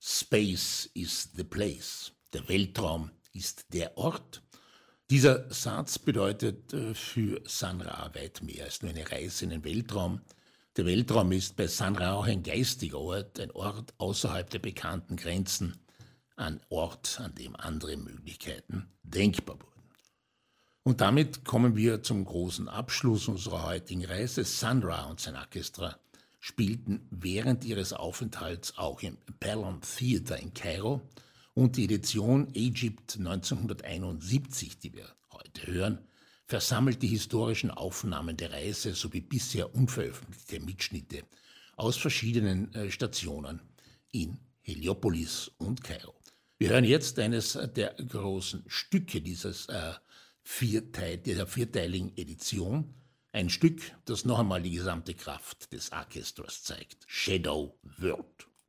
Space is the place. Der Weltraum ist der Ort. Dieser Satz bedeutet für Sun Ra weit mehr als nur eine Reise in den Weltraum. Der Weltraum ist bei Sun Ra auch ein geistiger Ort, ein Ort außerhalb der bekannten Grenzen, ein Ort, an dem andere Möglichkeiten denkbar wurden. Und damit kommen wir zum großen Abschluss unserer heutigen Reise. Sun Ra und sein Orchester spielten während ihres Aufenthalts auch im Bellon Theater in Kairo, und die Edition Egypt 1971, die wir heute hören, versammelt die historischen Aufnahmen der Reise sowie bisher unveröffentlichte Mitschnitte aus verschiedenen Stationen in Heliopolis und Kairo. Wir hören jetzt eines der großen Stücke dieser vierteiligen Edition, ein Stück, das noch einmal die gesamte Kraft des Orchesters zeigt: Shadow World.